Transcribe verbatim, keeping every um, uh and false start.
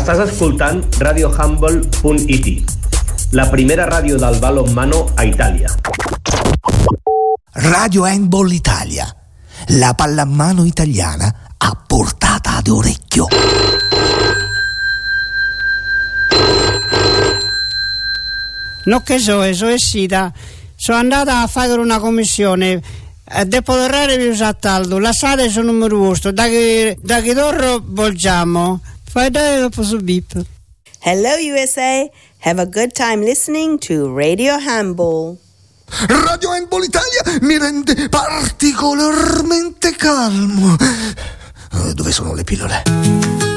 Estàs escoltant radio humble punt it, la primera ràdio del balonmano a Itàlia. Radio Handball Italia, la pallamano italiana a portata d'orecchio. No che so, so essita. Sono andata a fare una commissione. Dopo l'orario vi usattaldo, la sala sono numero uno, da che da che torro volgiamo. Fai dare dopo su bip. Hello U S A, have a good time listening to Radio Handball. Radio Handball Italia mi rende particolarmente calmo. Dove sono le pillole?